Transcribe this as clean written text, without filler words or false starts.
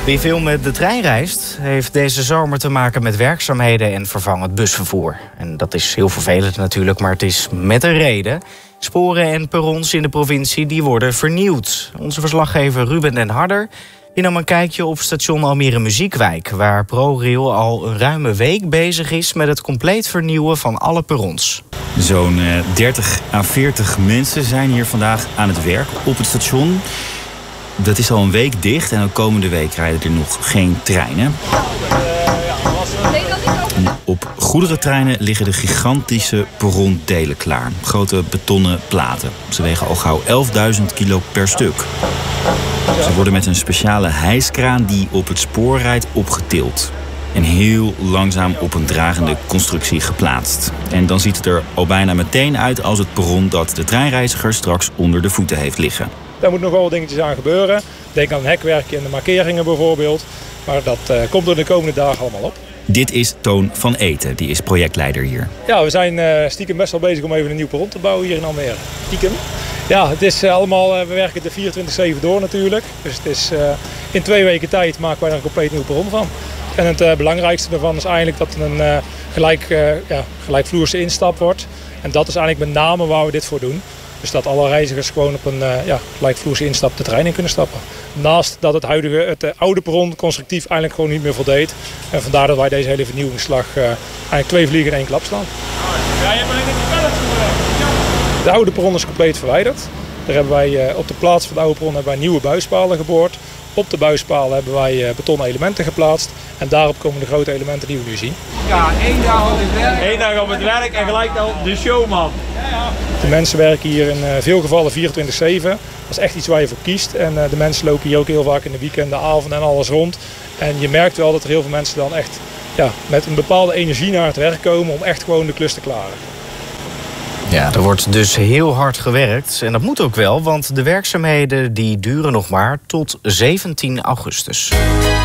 Wie veel met de trein reist, heeft deze zomer te maken met werkzaamheden en vervangend busvervoer. En dat is heel vervelend natuurlijk, maar het is met een reden. Sporen en perrons in de provincie die worden vernieuwd. Onze verslaggever Ruben den Harder die nam een kijkje op station Almere Muziekwijk, waar ProRail al een ruime week bezig is met het compleet vernieuwen van alle perrons. Zo'n 30 à 40 mensen zijn hier vandaag aan het werk op het station. Dat is al een week dicht en de komende week rijden er nog geen treinen. Op goederentreinen liggen de gigantische perrondelen klaar. Grote betonnen platen. Ze wegen al gauw 11.000 kilo per stuk. Ze worden met een speciale hijskraan die op het spoor rijdt opgetild. En heel langzaam op een dragende constructie geplaatst. En dan ziet het er al bijna meteen uit als het perron dat de treinreiziger straks onder de voeten heeft liggen. Daar moet nog wel dingetjes aan gebeuren. Denk aan een hekwerkje en de markeringen bijvoorbeeld. Maar dat komt er de komende dagen allemaal op. Dit is Toon van Eten, die is projectleider hier. Ja, we zijn stiekem best wel bezig om even een nieuw perron te bouwen hier in Almere. Stiekem. Ja, het is allemaal, we werken er 24/7 door natuurlijk. Dus het is, in 2 weken tijd maken wij er een compleet nieuw perron van. En het belangrijkste daarvan is eigenlijk dat het een gelijkvloerse instap wordt. En dat is eigenlijk met name waar we dit voor doen. Dus dat alle reizigers gewoon op een gelijkvloerse instap de trein in kunnen stappen. Naast dat het oude perron constructief eigenlijk gewoon niet meer voldeed. En vandaar dat wij deze hele vernieuwingsslag eigenlijk 2 vliegen in 1 klap slaan. De oude perron is compleet verwijderd. Daar hebben wij op de plaats van de oude perron hebben wij nieuwe buispalen geboord. Op de buispalen hebben wij betonnen elementen geplaatst. En daarop komen de grote elementen die we nu zien. Ja, 1 dag op het werk. 1 dag op het werk en gelijk al de showman. De mensen werken hier in veel gevallen 24/7. Dat is echt iets waar je voor kiest. En de mensen lopen hier ook heel vaak in de weekenden, avonden en alles rond. En je merkt wel dat er heel veel mensen dan echt met een bepaalde energie naar het werk komen om echt gewoon de klus te klaren. Ja, er wordt dus heel hard gewerkt. En dat moet ook wel, want de werkzaamheden die duren nog maar tot 17 augustus.